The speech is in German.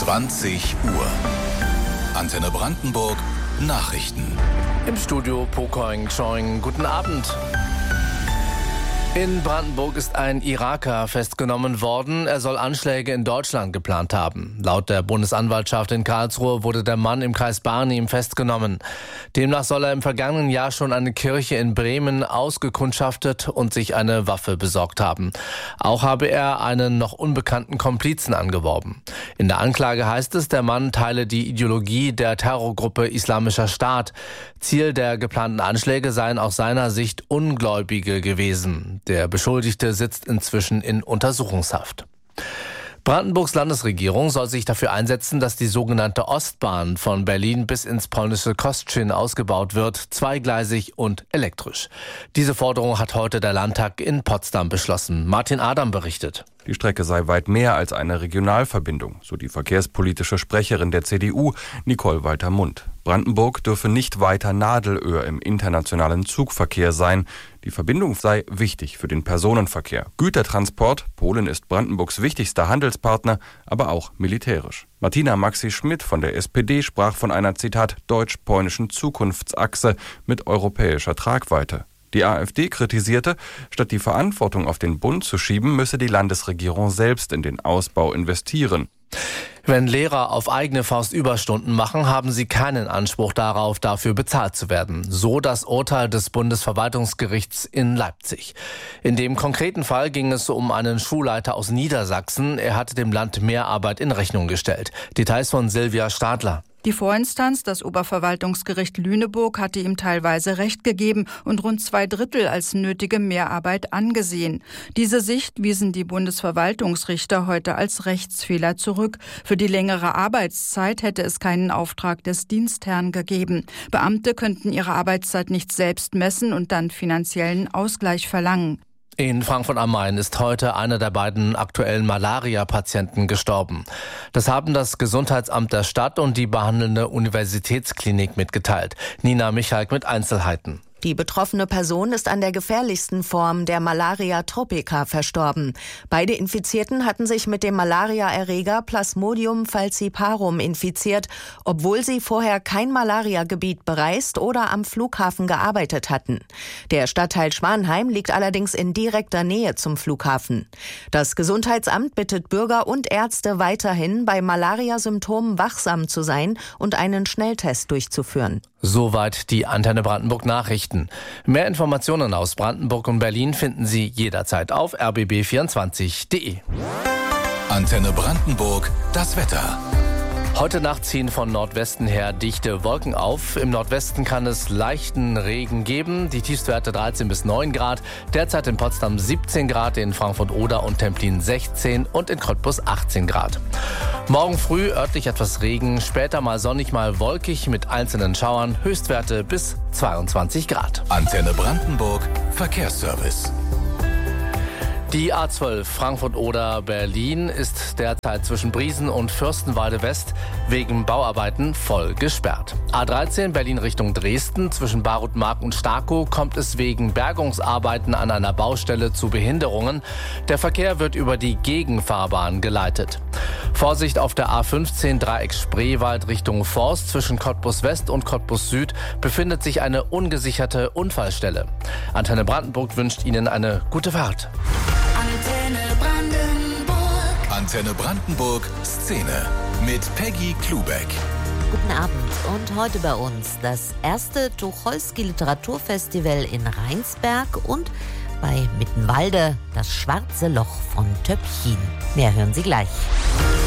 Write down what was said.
20 Uhr. Antenne Brandenburg Nachrichten. Im Studio Pokoing Choing. Guten Abend. In Brandenburg ist ein Iraker festgenommen worden. Er soll Anschläge in Deutschland geplant haben. Laut der Bundesanwaltschaft in Karlsruhe wurde der Mann im Kreis Barnim festgenommen. Demnach soll er im vergangenen Jahr schon eine Kirche in Bremen ausgekundschaftet und sich eine Waffe besorgt haben. Auch habe er einen noch unbekannten Komplizen angeworben. In der Anklage heißt es, der Mann teile die Ideologie der Terrorgruppe Islamischer Staat. Ziel der geplanten Anschläge seien aus seiner Sicht Ungläubige gewesen. Der Beschuldigte sitzt inzwischen in Untersuchungshaft. Brandenburgs Landesregierung soll sich dafür einsetzen, dass die sogenannte Ostbahn von Berlin bis ins polnische Kostrzyn ausgebaut wird, zweigleisig und elektrisch. Diese Forderung hat heute der Landtag in Potsdam beschlossen. Martin Adam berichtet. Die Strecke sei weit mehr als eine Regionalverbindung, so die verkehrspolitische Sprecherin der CDU, Nicole Walter-Mundt. Brandenburg dürfe nicht weiter Nadelöhr im internationalen Zugverkehr sein. Die Verbindung sei wichtig für den Personenverkehr. Gütertransport, Polen ist Brandenburgs wichtigster Handelspartner, aber auch militärisch. Martina Maxi-Schmidt von der SPD sprach von einer, Zitat, deutsch-polnischen Zukunftsachse mit europäischer Tragweite. Die AfD kritisierte, statt die Verantwortung auf den Bund zu schieben, müsse die Landesregierung selbst in den Ausbau investieren. Wenn Lehrer auf eigene Faust Überstunden machen, haben sie keinen Anspruch darauf, dafür bezahlt zu werden. So das Urteil des Bundesverwaltungsgerichts in Leipzig. In dem konkreten Fall ging es um einen Schulleiter aus Niedersachsen. Er hatte dem Land Mehrarbeit in Rechnung gestellt. Details von Silvia Stadler. Die Vorinstanz, das Oberverwaltungsgericht Lüneburg, hatte ihm teilweise Recht gegeben und rund 2/3 als nötige Mehrarbeit angesehen. Diese Sicht wiesen die Bundesverwaltungsrichter heute als Rechtsfehler zurück. Für die längere Arbeitszeit hätte es keinen Auftrag des Dienstherrn gegeben. Beamte könnten ihre Arbeitszeit nicht selbst messen und dann finanziellen Ausgleich verlangen. In Frankfurt am Main ist heute einer der beiden aktuellen Malaria-Patienten gestorben. Das haben das Gesundheitsamt der Stadt und die behandelnde Universitätsklinik mitgeteilt. Nina Michalk mit Einzelheiten. Die betroffene Person ist an der gefährlichsten Form der Malaria tropica verstorben. Beide Infizierten hatten sich mit dem Malariaerreger Plasmodium falciparum infiziert, obwohl sie vorher kein Malariagebiet bereist oder am Flughafen gearbeitet hatten. Der Stadtteil Schwanheim liegt allerdings in direkter Nähe zum Flughafen. Das Gesundheitsamt bittet Bürger und Ärzte weiterhin, bei Malaria-Symptomen wachsam zu sein und einen Schnelltest durchzuführen. Soweit die Antenne Brandenburg Nachrichten. Mehr Informationen aus Brandenburg und Berlin finden Sie jederzeit auf rbb24.de. Antenne Brandenburg, das Wetter. Heute Nacht ziehen von Nordwesten her dichte Wolken auf. Im Nordwesten kann es leichten Regen geben. Die Tiefstwerte 13 bis 9 Grad. Derzeit in Potsdam 17 Grad, in Frankfurt-Oder und Templin 16 und in Cottbus 18 Grad. Morgen früh örtlich etwas Regen, später mal sonnig, mal wolkig mit einzelnen Schauern. Höchstwerte bis 22 Grad. Antenne Brandenburg Verkehrsservice. Die A12 Frankfurt-Oder-Berlin ist derzeit zwischen Briesen und Fürstenwalde West wegen Bauarbeiten voll gesperrt. A13 Berlin Richtung Dresden zwischen Barutmark und Starkow kommt es wegen Bergungsarbeiten an einer Baustelle zu Behinderungen. Der Verkehr wird über die Gegenfahrbahn geleitet. Vorsicht auf der A15 Dreieck Spreewald Richtung Forst zwischen Cottbus West und Cottbus Süd befindet sich eine ungesicherte Unfallstelle. Antenne Brandenburg wünscht Ihnen eine gute Fahrt. Antenne Brandenburg Szene mit Peggy Klubeck. Guten Abend und heute bei uns das erste Tucholsky Literaturfestival in Rheinsberg und bei Mittenwalde das Schwarze Loch von Töpfchen. Mehr hören Sie gleich.